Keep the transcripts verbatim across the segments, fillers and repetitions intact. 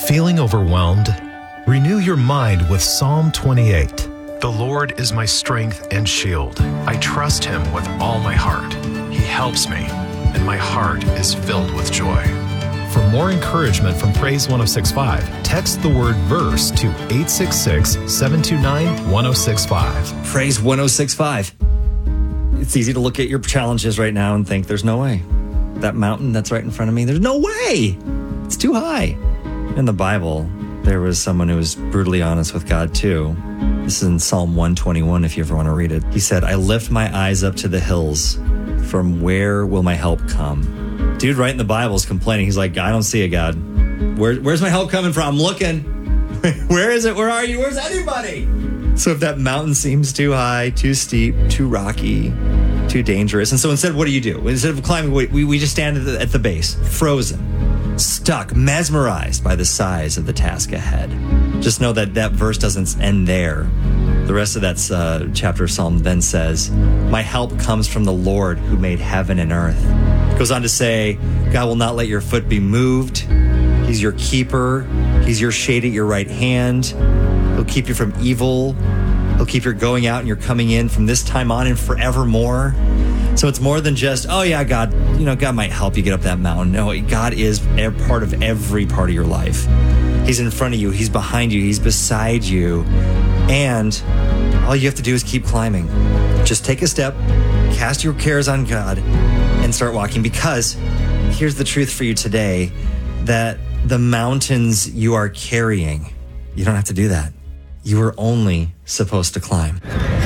Feeling overwhelmed? Renew your mind with Psalm twenty-eight. The Lord is my strength and shield. I trust him with all my heart. He helps me, and my heart is filled with joy. For more encouragement from Praise one oh six point five, text the word verse to eight six six, seven two nine, one oh six five. Praise one oh six point five. It's easy to look at your challenges right now and think, there's no way. That mountain that's right in front of me, there's no way. It's too high. In the Bible, there was someone who was brutally honest with God too. This is in Psalm one twenty-one, if you ever want to read it. He said, I lift my eyes up to the hills. From where will my help come? Dude right in the Bible is complaining. He's like, I don't see it, God. Where, where's my help coming from? I'm looking. Where is it? Where are you? Where's anybody? So if that mountain seems too high, too steep, too rocky, too dangerous, and so instead, what do you do? Instead of climbing, we, we just stand at the, at the base, frozen, stuck, mesmerized by the size of the task ahead. Just know that that verse doesn't end there. The rest of that uh, chapter of Psalm then says, my help comes from the Lord who made heaven and earth. It goes on to say, God will not let your foot be moved. He's your keeper. He's your shade at your right hand. He'll keep you from evil. He'll keep your going out and your coming in from this time on and forevermore. So it's more than just, oh yeah, God, you know, God might help you get up that mountain. No, God is a part of every part of your life. He's in front of you. He's behind you. He's beside you. And all you have to do is keep climbing. Just take a step, cast your cares on God, and start walking. Because here's the truth for you today, that the mountains you are carrying, you don't have to do that. You were only supposed to climb.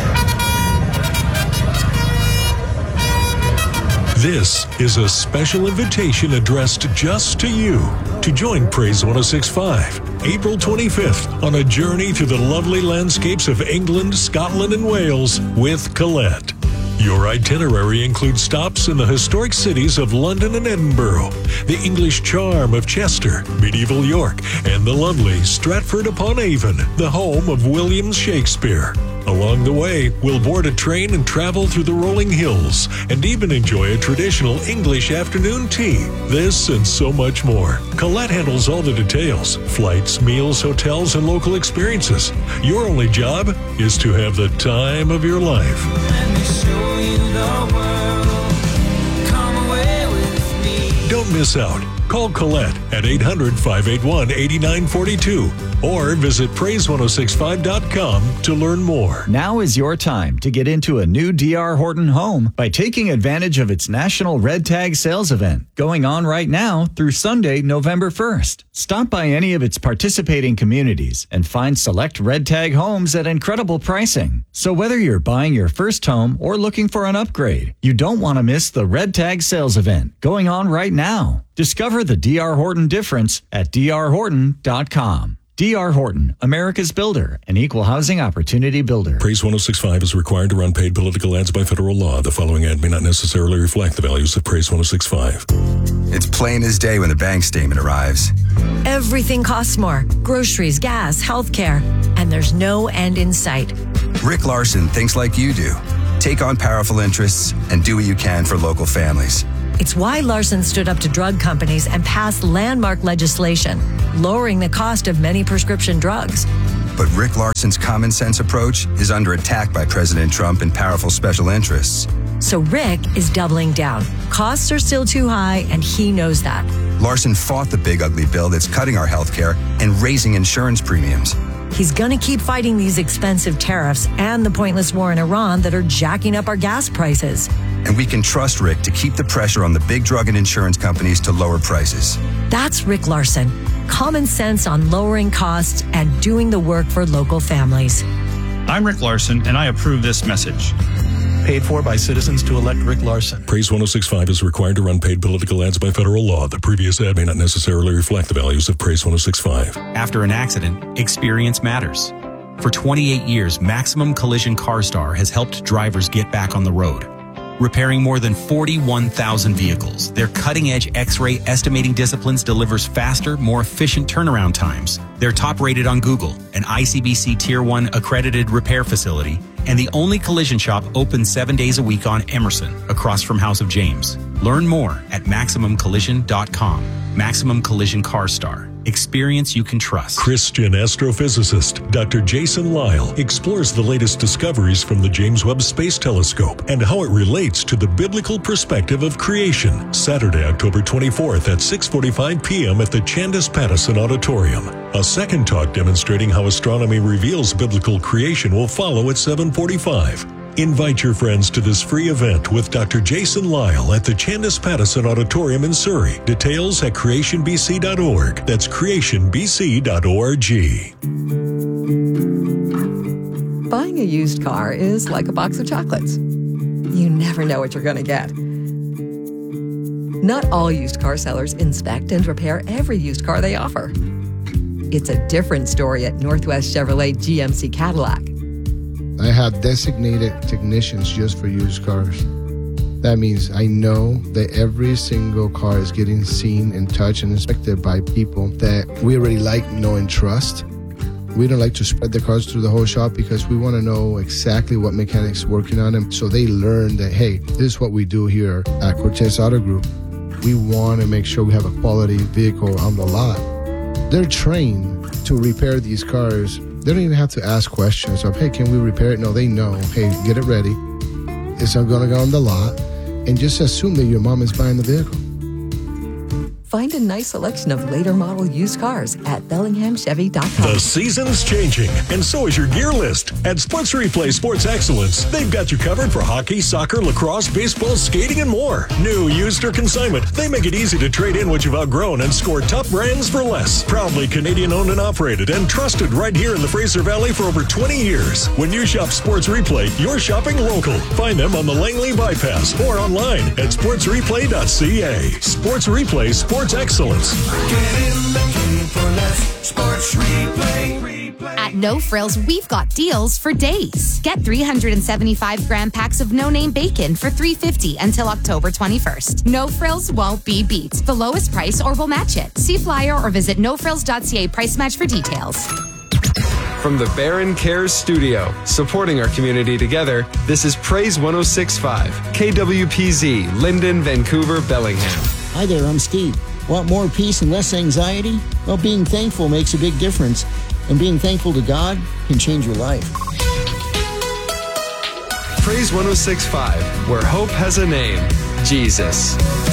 This is a special invitation addressed just to you to join Praise one oh six point five, April twenty-fifth, on a journey through the lovely landscapes of England, Scotland, and Wales with Colette. Your itinerary includes stops in the historic cities of London and Edinburgh, the English charm of Chester, medieval York, and the lovely Stratford-upon-Avon, the home of William Shakespeare. Along the way, we'll board a train and travel through the rolling hills, and even enjoy a traditional English afternoon tea. This and so much more. Colette handles all the details: flights, meals, hotels, and local experiences. Your only job is to have the time of your life. Let me show you the world. Come away with me. Don't miss out. Call Colette at eight hundred, five eight one, eight nine four two or visit praise one oh six five dot com to learn more. Now is your time to get into a new D R Horton home by taking advantage of its National Red Tag Sales Event going on right now through Sunday, November first. Stop by any of its participating communities and find select Red Tag homes at incredible pricing. So whether you're buying your first home or looking for an upgrade, you don't want to miss the Red Tag Sales Event going on right now. Discover the D R Horton difference at d r horton dot com. D R Horton, America's builder, an equal housing opportunity builder. Praise one oh six point five is required to run paid political ads by federal law. The following ad may not necessarily reflect the values of Praise one oh six point five. It's plain as day when the bank statement arrives. Everything costs more. Groceries, gas, healthcare, and there's no end in sight. Rick Larson thinks like you do. Take on powerful interests and do what you can for local families. It's why Larson stood up to drug companies and passed landmark legislation, lowering the cost of many prescription drugs. But Rick Larson's common sense approach is under attack by President Trump and powerful special interests. So Rick is doubling down. Costs are still too high, and he knows that. Larson fought the big ugly bill that's cutting our health care and raising insurance premiums. He's going to keep fighting these expensive tariffs and the pointless war in Iran that are jacking up our gas prices. And we can trust Rick to keep the pressure on the big drug and insurance companies to lower prices. That's Rick Larson. Common sense on lowering costs and doing the work for local families. I'm Rick Larson, and I approve this message. Paid for by citizens to elect Rick Larson. Praise one oh six point five is required to run paid political ads by federal law. The previous ad may not necessarily reflect the values of Praise one oh six point five. After an accident, experience matters. For twenty-eight years, Maximum Collision CarStar has helped drivers get back on the road. Repairing more than forty-one thousand vehicles, their cutting-edge X-ray estimating disciplines delivers faster, more efficient turnaround times. They're top-rated on Google, an I C B C Tier one accredited repair facility, and the only collision shop open seven days a week on Emerson, across from House of James. Learn more at maximum collision dot com. Maximum Collision CarStar. Experience you can trust. Christian astrophysicist Doctor Jason Lyle explores the latest discoveries from the James Webb Space Telescope and how it relates to the biblical perspective of creation. Saturday, October twenty-fourth at six forty-five p.m. at the Chandace Pattison Auditorium. A second talk demonstrating how astronomy reveals biblical creation will follow at seven forty-five. Invite your friends to this free event with Doctor Jason Lyle at the Chandace Pattison Auditorium in Surrey. Details at creation b c dot org. That's creation b c dot org. Buying a used car is like a box of chocolates. You never know what you're going to get. Not all used car sellers inspect and repair every used car they offer. It's a different story at Northwest Chevrolet G M C Cadillac. I have designated technicians just for used cars. That means I know that every single car is getting seen and touched and inspected by people that we already like, know, and trust. We don't like to spread the cars through the whole shop because we want to know exactly what mechanics are working on them, so they learn that, hey, this is what we do here at Cortez Auto Group. We want to make sure we have a quality vehicle on the lot. They're trained to repair these cars. They don't even have to ask questions of, hey, can we repair it? No, they know, hey, get it ready. It's going to go on the lot. And just assume that your mom is buying the vehicle. Find a nice selection of later model used cars at bellingham chevy dot com. The season's changing, and so is your gear list. At Sports Replay Sports Excellence, they've got you covered for hockey, soccer, lacrosse, baseball, skating, and more. New, used, or consignment, they make it easy to trade in what you've outgrown and score top brands for less. Proudly Canadian-owned and operated and trusted right here in the Fraser Valley for over twenty years. When you shop Sports Replay, you're shopping local. Find them on the Langley Bypass or online at sports replay dot c a. Sports Replay Sports Excellence. Sports Replay. At No Frills, we've got deals for days. Get three hundred seventy-five gram packs of no-name bacon for three dollars and fifty cents until October twenty-first. No Frills won't be beat. The lowest price or we'll match it. See flyer or visit no frills dot c a price match for details. From the Baron Cares Studio, supporting our community together, this is Praise one oh six point five, K W P Z, Linden, Vancouver, Bellingham. Hi there, I'm Steve. Want more peace and less anxiety? Well, being thankful makes a big difference. And being thankful to God can change your life. Praise one oh six point five, where hope has a name, Jesus.